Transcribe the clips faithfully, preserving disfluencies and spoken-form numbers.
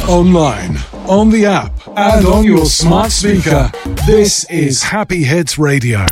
online, on the app, and on your smart speaker. This is Happy Hits Radio.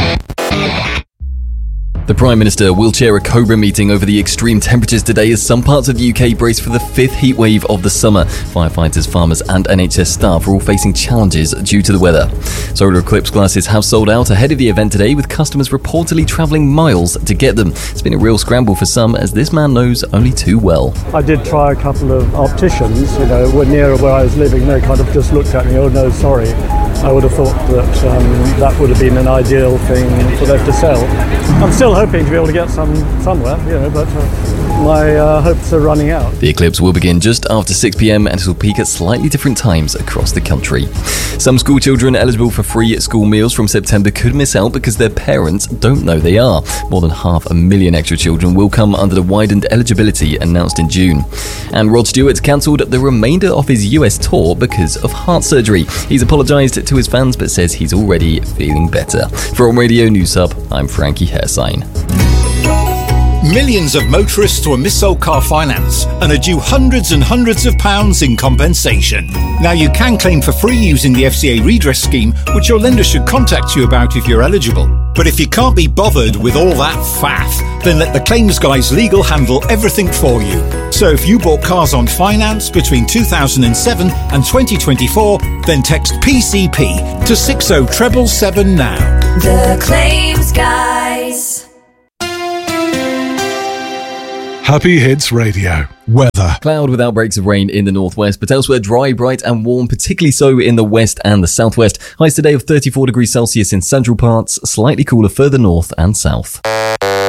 The Prime Minister will chair a Cobra meeting over the extreme temperatures today as some parts of the U K brace for the fifth heatwave of the summer. Firefighters, farmers and N H S staff are all facing challenges due to the weather. Solar eclipse glasses have sold out ahead of the event today, with customers reportedly travelling miles to get them. It's been a real scramble for some, as this man knows only too well. I did try a couple of opticians, you know, were near where I was living. They kind of just looked at me, oh no, sorry. I would have thought that um, that would have been an ideal thing for them to sell. I'm still hoping to be able to get some somewhere, you know, but uh, my uh, hopes are running out. The eclipse will begin just after six p.m. and it will peak at slightly different times across the country. Some school children eligible for free school meals from September could miss out because their parents don't know they are. More than half a million extra children will come under the widened eligibility announced in June. And Rod Stewart cancelled the remainder of his U S tour because of heart surgery. He's apologised to his fans but says he's already feeling better. From Radio News Hub, I'm Frankie Hairsine. Millions of motorists were missold car finance and are due hundreds and hundreds of pounds in compensation. Now you can claim for free using the F C A redress scheme, which your lender should contact you about if you're eligible. But if you can't be bothered with all that faff, then let the claims guys legal handle everything for you. So if you bought cars on finance between two thousand seven and twenty twenty-four, then text P C P to six oh seven seven now. The Claims Guys. Happy Hits Radio. Weather. Cloud with outbreaks of rain in the northwest, but elsewhere dry, bright and warm, particularly so in the west and the southwest. Highs today of thirty-four degrees Celsius in central parts, slightly cooler further north and south.